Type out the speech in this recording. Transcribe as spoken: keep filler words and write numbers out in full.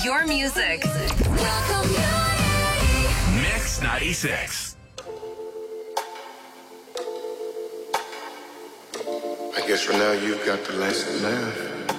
Your music. Mix ninety-six. I guess for now you've got the last laugh.